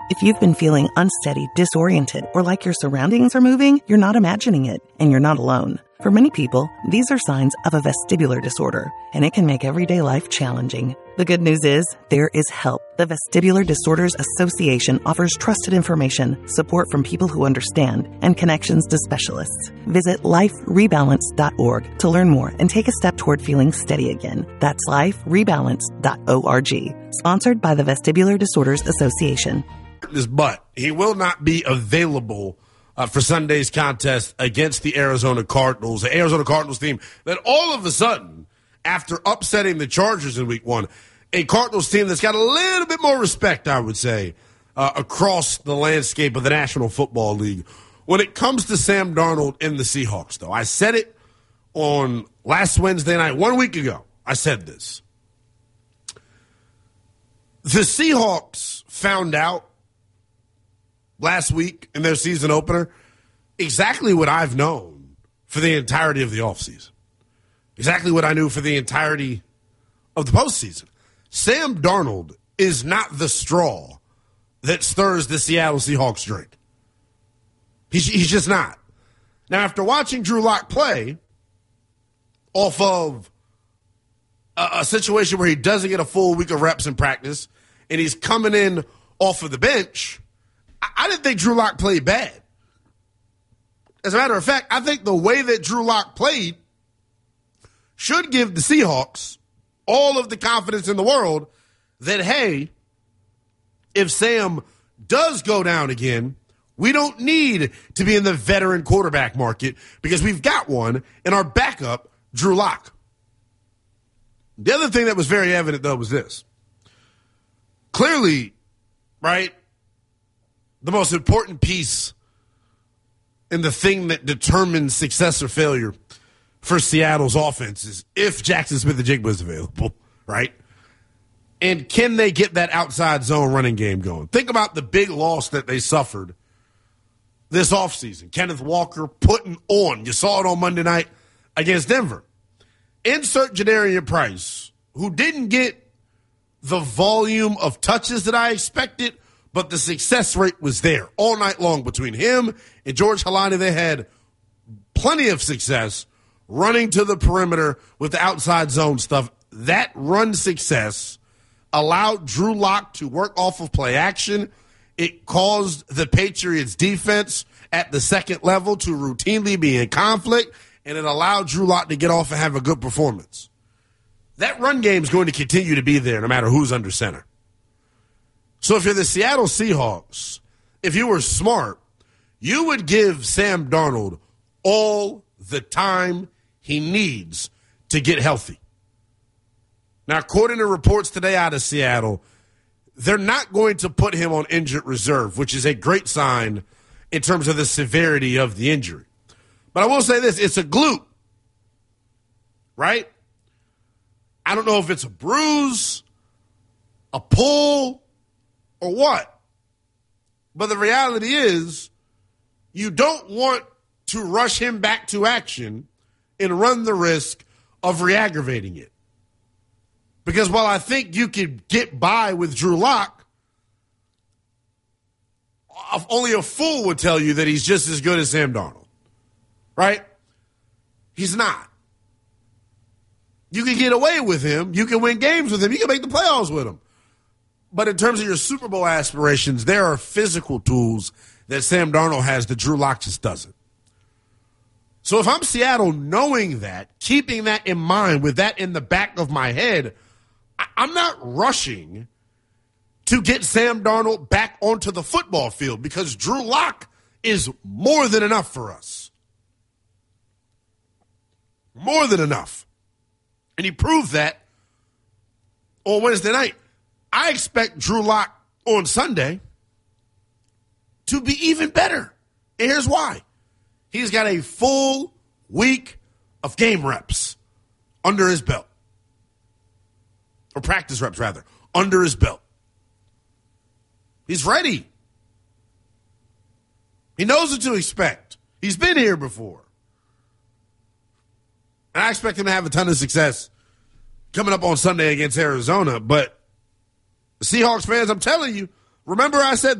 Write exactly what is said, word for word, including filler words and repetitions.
If you've been feeling unsteady, disoriented, or like your surroundings are moving, you're not imagining it, and you're not alone. For many people, these are signs of a vestibular disorder, and it can make everyday life challenging. The good news is, there is help. The Vestibular Disorders Association offers trusted information, support from people who understand, and connections to specialists. Visit life rebalance dot org to learn more and take a step toward feeling steady again. That's life rebalance dot org. Sponsored by the Vestibular Disorders Association. His butt. He will not be available uh, for Sunday's contest against the Arizona Cardinals. The Arizona Cardinals team that all of a sudden, after upsetting the Chargers in week one, a Cardinals team that's got a little bit more respect, I would say, uh, across the landscape of the National Football League. When it comes to Sam Darnold and the Seahawks, though, I said it on last Wednesday night, one week ago. I said this. The Seahawks found out last week in their season opener exactly what I've known for the entirety of the offseason. Exactly what I knew for the entirety of the postseason. Sam Darnold is not the straw that stirs the Seattle Seahawks drink. He's, he's just not. Now, after watching Drew Lock play off of a, a situation where he doesn't get a full week of reps in practice and he's coming in off of the bench, I didn't think Drew Lock played bad. As a matter of fact, I think the way that Drew Lock played should give the Seahawks all of the confidence in the world that, hey, if Sam does go down again, we don't need to be in the veteran quarterback market because we've got one in our backup, Drew Lock. The other thing that was very evident, though, was this. Clearly, right, the most important piece and the thing that determines success or failure for Seattle's offense is if Jackson Smith-Njigba is available, right? And can they get that outside zone running game going? Think about the big loss that they suffered this offseason. Kenneth Walker putting on. You saw it on Monday night against Denver. Insert Jadarian Price, who didn't get the volume of touches that I expected, but the success rate was there all night long between him and George Halani. They had plenty of success running to the perimeter with the outside zone stuff. That run success allowed Drew Lock to work off of play action. It caused the Patriots defense at the second level to routinely be in conflict, and it allowed Drew Lock to get off and have a good performance. That run game is going to continue to be there no matter who's under center. So if you're the Seattle Seahawks, if you were smart, you would give Sam Darnold all the time he needs to get healthy. Now, according to reports today out of Seattle, they're not going to put him on injured reserve, which is a great sign in terms of the severity of the injury. But I will say this, it's a glute, right? I don't know if it's a bruise, a pull, or what? But the reality is, you don't want to rush him back to action and run the risk of re-aggravating it. Because while I think you could get by with Drew Lock, only a fool would tell you that he's just as good as Sam Darnold. Right? He's not. You can get away with him. You can win games with him. You can make the playoffs with him. But in terms of your Super Bowl aspirations, there are physical tools that Sam Darnold has that Drew Lock just doesn't. So if I'm Seattle, knowing that, keeping that in mind, with that in the back of my head, I'm not rushing to get Sam Darnold back onto the football field because Drew Lock is more than enough for us. More than enough. And he proved that on Wednesday night. I expect Drew Lock on Sunday to be even better. And here's why. He's got a full week of game reps under his belt. Or practice reps, rather, under his belt. He's ready. He knows what to expect. He's been here before. And I expect him to have a ton of success coming up on Sunday against Arizona. But Seahawks fans, I'm telling you, remember I said